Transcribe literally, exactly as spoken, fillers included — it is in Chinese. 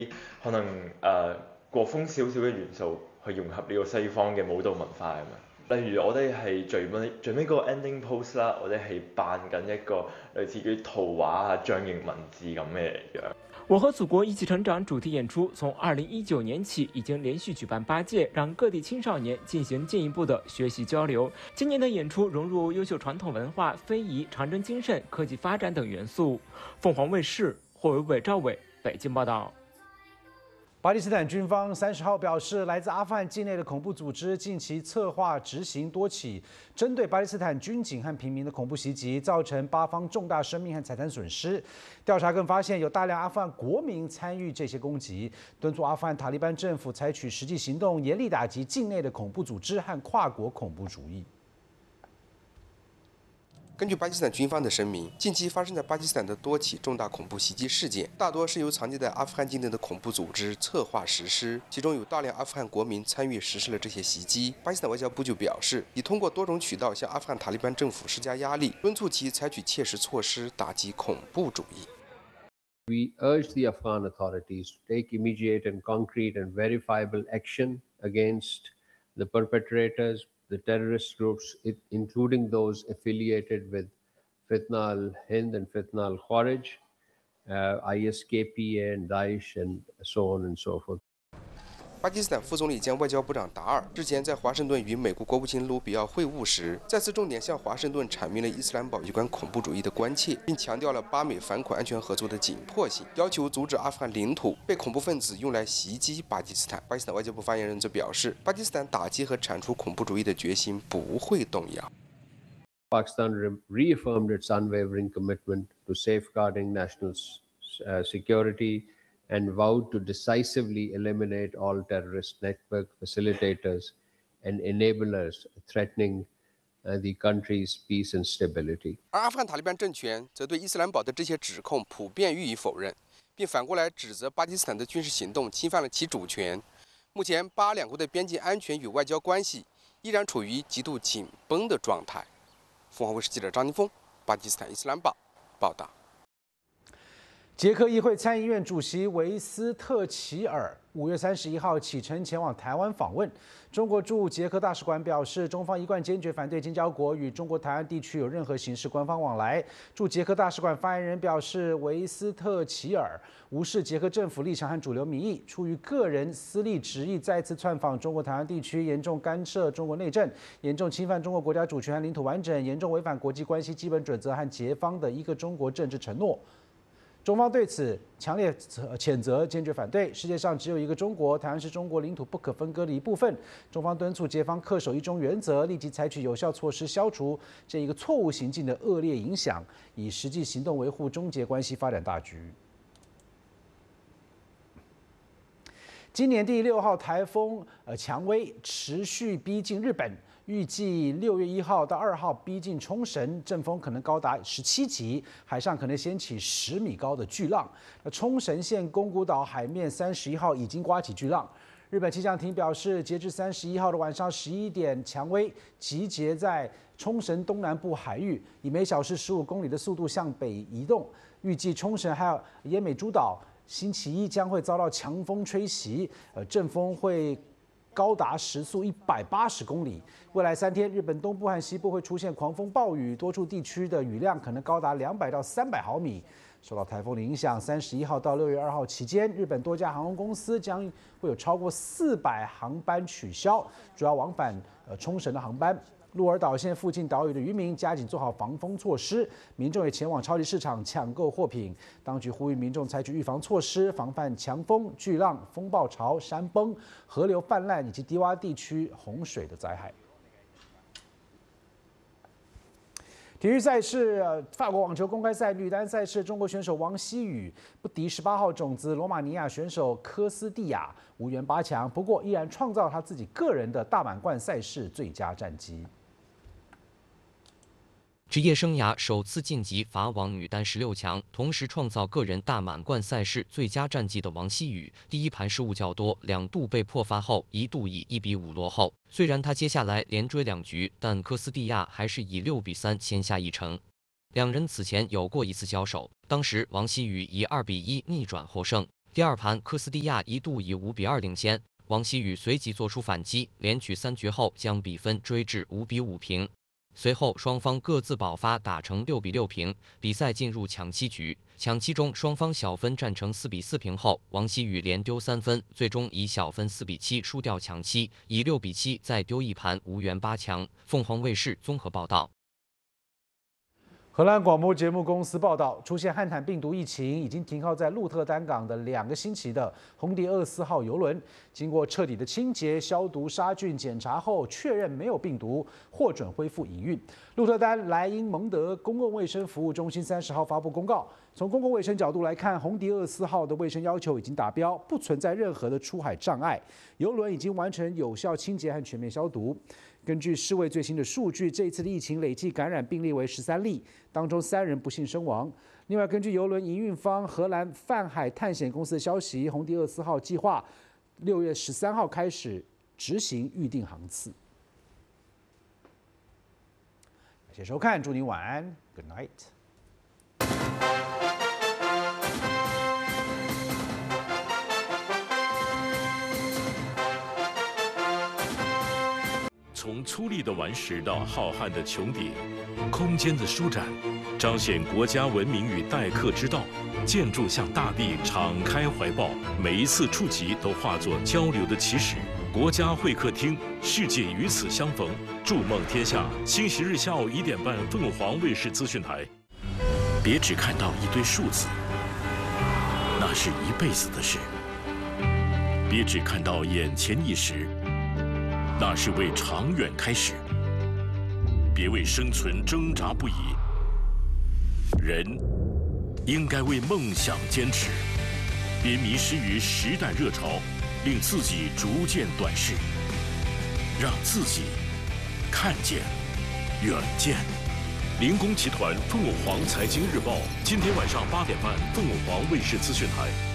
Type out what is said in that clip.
可能誒、呃、國風少少嘅元素去融合呢個西方嘅舞蹈文化咁樣。例如我哋係最尾最尾嗰個 ending pose 啦，我哋係扮緊一個類似於圖畫啊、象形文字咁嘅樣。 我和祖国一起成长主题演出从二零一九年起已经连续举办八届，让各地青少年进行进一步的学习交流。今年的演出融入优秀传统文化、非遗、长征精神、科技发展等元素。凤凰卫视霍伟伟、赵伟北京报道。 巴基斯坦军方三十号表示，来自阿富汗境内的恐怖组织近期策划执行多起针对巴基斯坦军警和平民的恐怖袭击，造成巴方重大生命和财产损失。调查更发现，有大量阿富汗国民参与这些攻击，敦促阿富汗塔利班政府采取实际行动，严厉打击境内的恐怖组织和跨国恐怖主义。 根据巴基斯坦军方的声明，近期发生在巴基斯坦的多起重大恐怖袭击事件，大多是由藏匿在阿富汗境内的恐怖组织策划实施，其中有大量阿富汗国民参与实施了这些袭击。巴基斯坦外交部就表示，已通过多种渠道向阿富汗塔利班政府施加压力，敦促其采取切实措施打击恐怖主义。 We urge the Afghan authorities to take immediate and concrete and verifiable action against the perpetrators, the terrorist groups, including those affiliated with Fitna al-Hind and Fitna al-Kharij, uh, I S K P A and Daesh, and so on and so forth. 巴基斯坦副总理兼外交部长达尔日前在华盛顿与美国国务卿卢比奥会晤时，再次重点向华盛顿阐明了伊斯兰堡有关恐怖主义的关切，并强调了巴美反恐安全合作的紧迫性，要求阻止阿富汗领土被恐怖分子用来袭击巴基斯坦。巴基斯坦外交部发言人则表示，巴基斯坦打击和铲除恐怖主义的决心不会动摇。 Pakistan reaffirmed its unwavering commitment to safeguarding national uh, security and vowed to decisively eliminate all terrorist network facilitators and enablers threatening uh, the country's peace and stability. 而阿富汗塔利班政权则对伊斯兰堡的这些指控普遍予以否认，并反过来指责巴基斯坦的军事行动侵犯了其主权。目前，巴两国的边境安全与外交关系依然处于极度紧绷的状态。凤凰卫视记者张宁峰，巴基斯坦伊斯兰堡报道。 捷克议会参议院主席维斯特齐尔五月三十一号启程前往台湾访问。中国驻捷克大使馆表示，中方一贯坚决反对建交国与中国台湾地区有任何形式官方往来。驻捷克大使馆发言人表示，维斯特齐尔无视捷克政府立场和主流民意，出于个人私利执意再次窜访中国台湾地区，严重干涉中国内政，严重侵犯中国国家主权和领土完整，严重违反国际关系基本准则和捷方的一个中国政治承诺。中方对此强烈谴责，坚决反对。世界上只有一个中国，台湾是中国领土不可分割的一部分。中方敦促捷方恪守一中原则，立即采取有效措施，消除这一个错误行径的恶劣影响，以实际行动维护中捷关系发展大局。今年第六号台风呃蔷薇持续逼近日本。预计六月一号到二号逼近冲绳，阵风可能高达十七级，海上可能掀起十米高的巨浪。那冲绳县宫古岛海面三十一号已经刮起巨浪。日本气象厅表示，截至三十一号的晚上十一点，蔷薇集结在冲绳东南部海域，以每小时十五公里的速度向北移动。预计冲绳还有奄美诸岛星期一将会遭到强风吹袭，呃，阵风会高达时速一百八十公里。未来三天，日本东部和西部会出现狂风暴雨，多处地区的雨量可能高达两百到三百毫米。受到台风的影响，三十一号到六月二号期间，日本多家航空公司将会有超过四百航班取消，主要往返呃冲绳的航班。鹿儿岛县附近岛屿的渔民加紧做好防风措施，民众也前往超级市场抢购货品。当局呼吁民众采取预防措施，防范强风、巨浪、风暴潮、山崩、河流泛滥以及低洼地区洪水的灾害。体育赛事，法国网球公开赛女单赛事，中国选手王希雨不敌十八号种子罗马尼亚选手科斯蒂亚，无缘八强。不过，依然创造她自己个人的大满贯赛事最佳战绩。 职业生涯首次晋级法网女单十六强，同时创造个人大满贯赛事最佳战绩的王希雨，第一盘失误较多，两度被破发后，一度以一比五落后。虽然她接下来连追两局，但科斯蒂亚还是以六比三先下一城。两人此前有过一次交手，当时王希雨以二比一逆转获胜。 第二盘，科斯蒂亚一度以五比二领先，王希雨随即做出反击，连取三局后将比分追至五比五平。随后双方各自爆发，打成六比六平，比赛进入抢七局。抢七中，双方小分战成四比四平后，王希雨连丢三分，最终以小分四比七输掉抢七，以六比七再丢一盘，无缘八强。凤凰卫视综合报道。 荷兰广播节目公司报道，出现汉坦病毒疫情，已经停靠在鹿特丹港的两个星期的红迪二十四号邮轮，经过彻底的清洁、消毒、杀菌检查后，确认没有病毒，获准恢复营运。鹿特丹莱茵蒙德公共卫生服务中心三十号发布公告，从公共卫生角度来看，红迪二十四号的卫生要求已经达标，不存在任何的出海障碍，邮轮已经完成有效清洁和全面消毒。根据世卫最新的数据，这一次的疫情累计感染病例为十三例，当中三人不幸身亡。另外，根据邮轮营运方荷兰泛海探险公司的消息，红迪二十四号计划六月十三号开始执行预定航次。感谢收看，祝您晚安 ，Good night。 从粗粝的顽石到浩瀚的穹顶，空间的舒展，彰显国家文明与待客之道。建筑向大地敞开怀抱，每一次触及都化作交流的起始。国家会客厅，世界与此相逢。筑梦天下，星期日下午一点半，凤凰卫视资讯台。别只看到一堆数字，那是一辈子的事。别只看到眼前一时。那是为长远开始，别为生存挣扎不已。人应该为梦想坚持，别迷失于时代热潮，令自己逐渐短视，让自己看见远见。林工集团凤凰财经日报，今天晚上八点半，凤凰卫视资讯台。